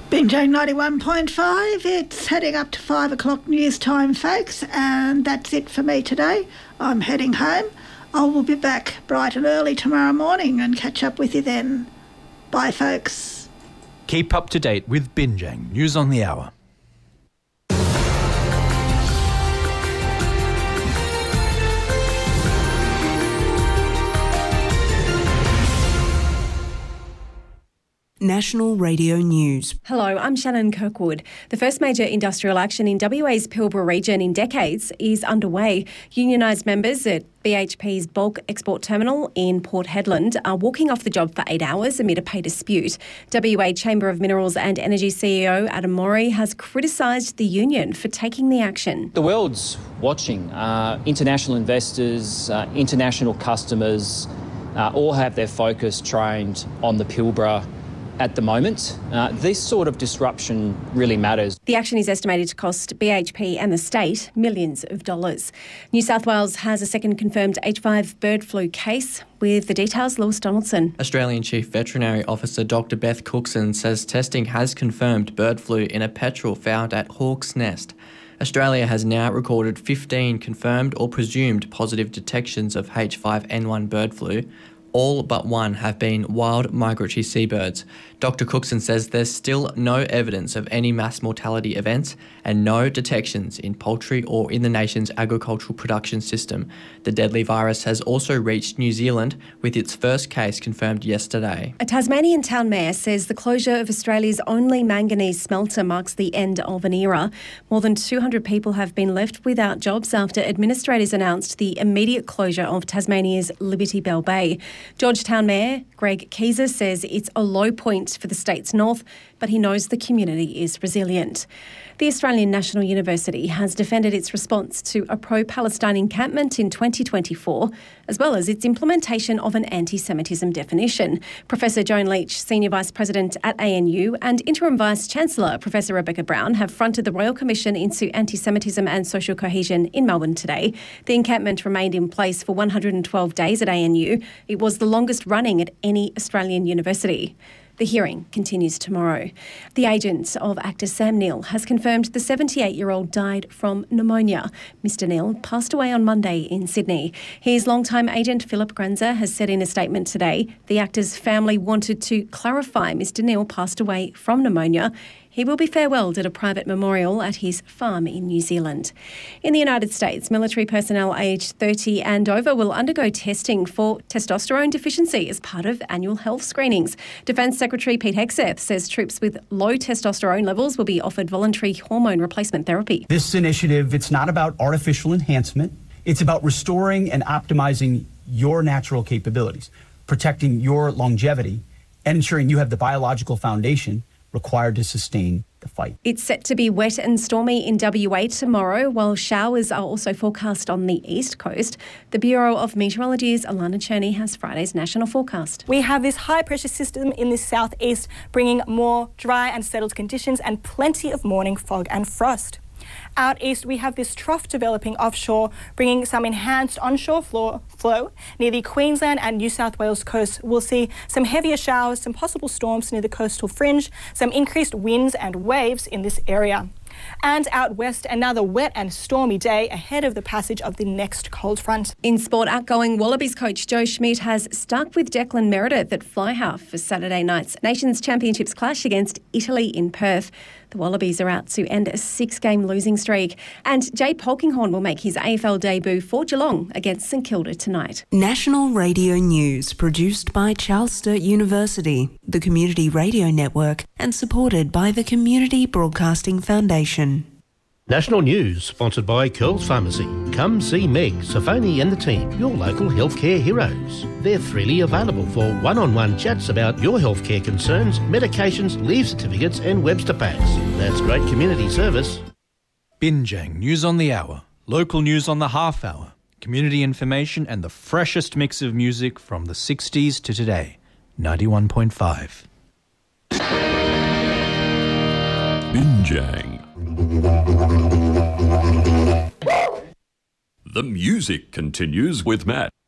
Binjang 91.5, it's heading up to 5 o'clock news time, folks, and that's it for me today. I'm heading home. I will be back bright and early tomorrow morning and catch up with you then. Bye, folks. Keep up to date with Binjang News on the Hour. National Radio News. Hello, I'm Shannon Kirkwood. The first major industrial action in WA's Pilbara region in decades is underway. Unionised members at BHP's bulk export terminal in Port Hedland are walking off the job for 8 hours amid a pay dispute. WA Chamber of Minerals and Energy CEO Adam Mori has criticised the union for taking the action. The world's watching. International investors, international customers all have their focus trained on the Pilbara at the moment. This sort of disruption really matters. The action is estimated to cost BHP and the state millions of dollars. New South Wales has a second confirmed H5 bird flu case. With the details, Lewis Donaldson. Australian Chief Veterinary Officer Dr Beth Cookson says testing has confirmed bird flu in a petrel found at Hawk's Nest. Australia has now recorded 15 confirmed or presumed positive detections of H5N1 bird flu. All but one have been wild migratory seabirds. Dr Cookson says there's still no evidence of any mass mortality events and no detections in poultry or in the nation's agricultural production system. The deadly virus has also reached New Zealand, with its first case confirmed yesterday. A Tasmanian town mayor says the closure of Australia's only manganese smelter marks the end of an era. More than 200 people have been left without jobs after administrators announced the immediate closure of Tasmania's Liberty Bell Bay. Georgetown Mayor Greg Keyser says it's a low point for the state's north, but he knows the community is resilient. The Australian National University has defended its response to a pro-Palestine encampment in 2024, as well as its implementation of an anti-Semitism definition. Professor Joan Leach, Senior Vice President at ANU, and Interim Vice-Chancellor Professor Rebecca Brown have fronted the Royal Commission into Anti-Semitism and Social Cohesion in Melbourne today. The encampment remained in place for 112 days at ANU. It was the longest running at any Australian university. The hearing continues tomorrow. The agent of actor Sam Neill has confirmed the 78-year-old died from pneumonia. Mr Neill passed away on Monday in Sydney. His longtime agent Philip Granzer has said in a statement today the actor's family wanted to clarify Mr Neill passed away from pneumonia. He will be farewelled at a private memorial at his farm in New Zealand. In the United States, military personnel aged 30 and over will undergo testing for testosterone deficiency as part of annual health screenings. Defence Secretary Pete Hegseth says troops with low testosterone levels will be offered voluntary hormone replacement therapy. This initiative, it's not about artificial enhancement. It's about restoring and optimizing your natural capabilities, protecting your longevity, and ensuring you have the biological foundation required to sustain the fight. It's set to be wet and stormy in WA tomorrow, while showers are also forecast on the east coast. The Bureau of Meteorology's Alana Cherney has Friday's national forecast. We have this high pressure system in the southeast, bringing more dry and settled conditions and plenty of morning fog and frost. Out east, we have this trough developing offshore, bringing some enhanced onshore flow near the Queensland and New South Wales coast. We'll see some heavier showers, some possible storms near the coastal fringe, some increased winds and waves in this area. And out west, another wet and stormy day ahead of the passage of the next cold front. In sport, outgoing Wallabies coach Joe Schmidt has stuck with Declan Meredith at fly half for Saturday night's Nations Championships clash against Italy in Perth. The Wallabies are out to end a 6-game losing streak. And Jay Polkinghorne will make his AFL debut for Geelong against St Kilda tonight. National Radio News, produced by Charles Sturt University, the Community Radio Network, and supported by the Community Broadcasting Foundation. National News, sponsored by Curls Pharmacy. Come see Meg, Safoni and the team, your local healthcare heroes. They're freely available for one-on-one chats about your healthcare concerns, medications, leave certificates and Webster packs. That's great community service. Binjang News on the Hour, local news on the half hour, community information and the freshest mix of music from the 60s to today. 91.5. Binjang. The music continues with Matt.